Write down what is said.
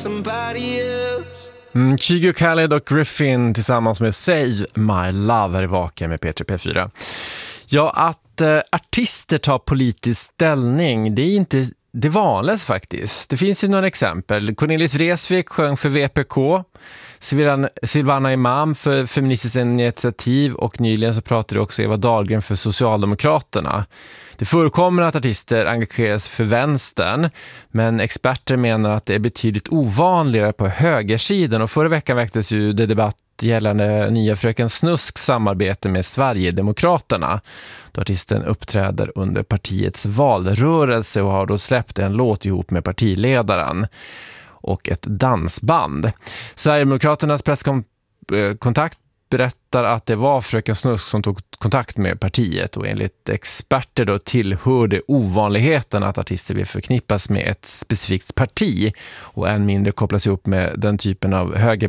somebody else. Kygo Khaled och Griffin tillsammans med Save My Love här i Vaken med Peter P4. Ja, att artister tar politisk ställning, det är inte det vanligaste faktiskt. Det finns ju några exempel. Cornelis Vreeswijk sjöng för VPK, Silvana Imam för Feministiskt initiativ och nyligen så pratade också Eva Dahlgren för Socialdemokraterna. Det förekommer att artister engageras för vänstern, men experter menar att det är betydligt ovanligare på högersidan, och förra veckan väcktes ju det debatt gällande nya Fröken Snusk samarbete med Sverigedemokraterna, då artisten uppträder under partiets valrörelse och har då släppt en låt ihop med partiledaren och ett dansband. Sverigedemokraternas presskontakt berättar att det var Fröken Snusk som tog kontakt med partiet, och enligt experter då tillhör det ovanligheten att artister vill förknippas med ett specifikt parti och än mindre kopplas ihop med den typen av höger